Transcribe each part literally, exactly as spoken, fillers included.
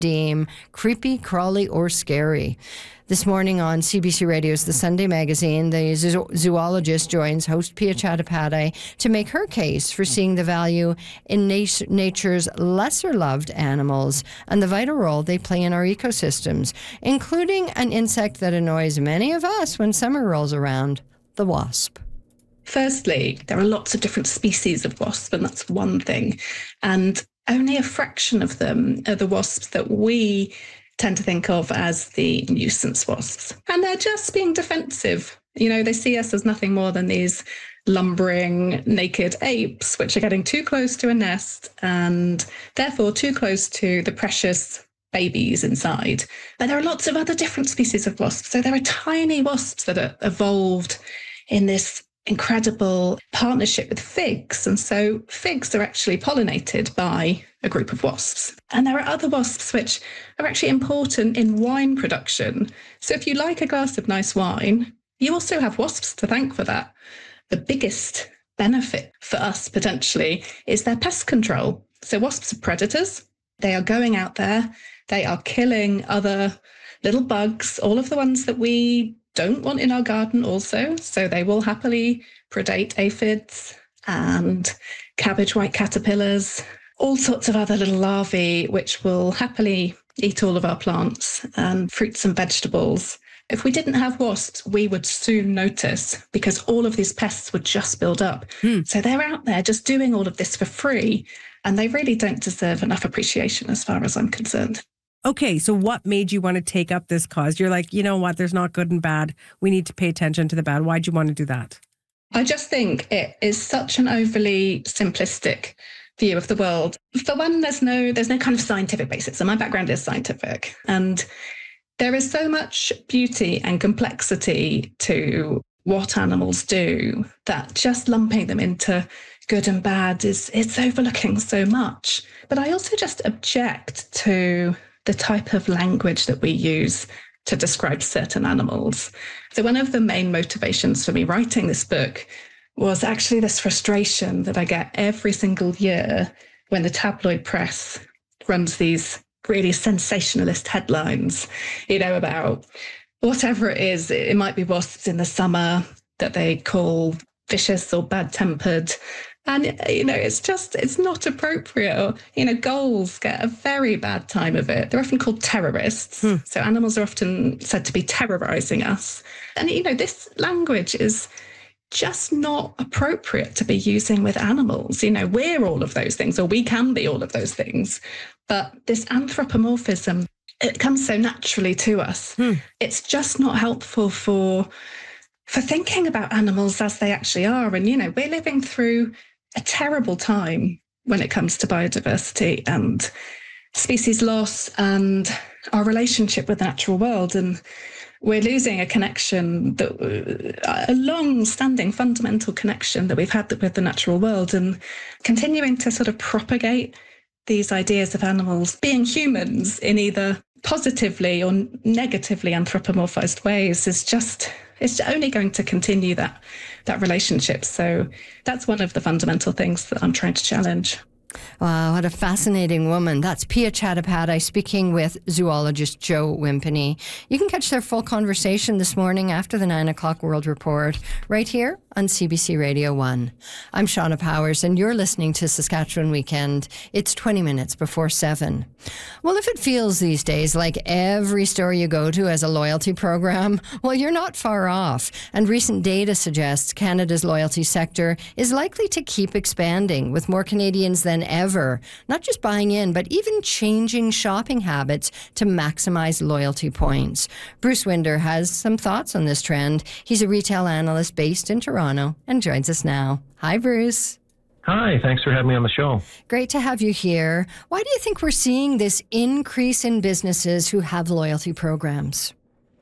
deem creepy, crawly, or scary. This morning on C B C Radio's The Sunday Magazine, the zo- zoologist joins host Pia Chattopadhyay to make her case for seeing the value in nat- nature's lesser-loved animals and the vital role they play in our ecosystems, including an insect that annoys many of us when summer rolls around, the wasp. Firstly, there are lots of different species of wasp, and that's one thing. And only a fraction of them are the wasps that we tend to think of as the nuisance wasps. And they're just being defensive. You know, they see us as nothing more than these lumbering, naked apes, which are getting too close to a nest and therefore too close to the precious babies inside. But there are lots of other different species of wasps. So there are tiny wasps that are evolved in this incredible partnership with figs. And so figs are actually pollinated by a group of wasps. And there are other wasps which are actually important in wine production. So if you like a glass of nice wine, you also have wasps to thank for that. The biggest benefit for us potentially is their pest control. So wasps are predators. They are going out there. They are killing other little bugs, all of the ones that we don't want in our garden also. So they will happily predate aphids and cabbage white caterpillars, all sorts of other little larvae, which will happily eat all of our plants and fruits and vegetables. If we didn't have wasps, we would soon notice because all of these pests would just build up. Hmm. So they're out there just doing all of this for free, and they really don't deserve enough appreciation as far as I'm concerned. Okay, so what made you want to take up this cause? You're like, you know what, there's not good and bad. We need to pay attention to the bad. Why'd you want to do that? I just think it is such an overly simplistic view of the world. For one, there's no there's no kind of scientific basis. So my background is scientific. And there is so much beauty and complexity to what animals do that just lumping them into good and bad is it's overlooking so much. But I also just object to the type of language that we use to describe certain animals. So one of the main motivations for me writing this book was actually this frustration that I get every single year when the tabloid press runs these really sensationalist headlines, you know, about whatever it is. It might be wasps in the summer that they call vicious or bad-tempered. And, you know, it's just, it's not appropriate. You know, gulls get a very bad time of it. They're often called terrorists. Hmm. So animals are often said to be terrorizing us. And, you know, this language is just not appropriate to be using with animals. You know, we're all of those things, or we can be all of those things. But this anthropomorphism, it comes so naturally to us. Hmm. It's just not helpful for, for thinking about animals as they actually are. And, you know, we're living through a terrible time when it comes to biodiversity and species loss and our relationship with the natural world. And we're losing a connection, that a long-standing fundamental connection that we've had with the natural world, and continuing to sort of propagate these ideas of animals being humans in either positively or negatively anthropomorphized ways is just, it's only going to continue that that relationship. So that's one of the fundamental things that I'm trying to challenge. Wow, what a fascinating woman. That's Pia Chattopadhyay speaking with zoologist Jo Wimpeny. You can catch their full conversation this morning after the nine o'clock World Report right here on C B C Radio one. I'm Shauna Powers, and you're listening to Saskatchewan Weekend. It's twenty minutes before seven. Well, if it feels these days like every store you go to has a loyalty program, well, you're not far off. And recent data suggests Canada's loyalty sector is likely to keep expanding, with more Canadians than ever not just buying in, but even changing shopping habits to maximize loyalty points. Bruce Winder has some thoughts on this trend. He's a retail analyst based in Toronto and joins us now. Hi, Bruce. Hi, thanks for having me on the show. Great to have you here. Why do you think we're seeing this increase in businesses who have loyalty programs?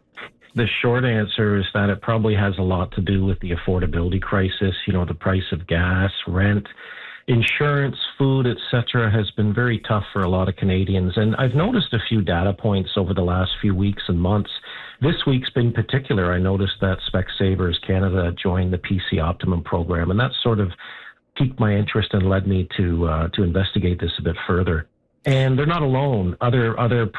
The short answer is that it probably has a lot to do with the affordability crisis. You know, the price of gas, rent, insurance, food, et cetera has been very tough for a lot of Canadians. And I've noticed a few data points over the last few weeks and months. This week's been particular. I noticed that Specsavers Canada joined the P C Optimum program, and that sort of piqued my interest and led me to uh, to investigate this a bit further. And they're not alone. Other other